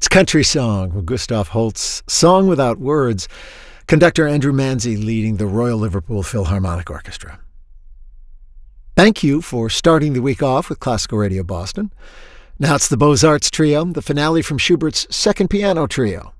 Country Song from Gustav Holst's Song Without Words, conductor Andrew Manzi leading the Royal Liverpool Philharmonic Orchestra. Thank you for starting the week off with Classical Radio Boston. Now it's the Beaux-Arts Trio, the finale from Schubert's Second Piano Trio.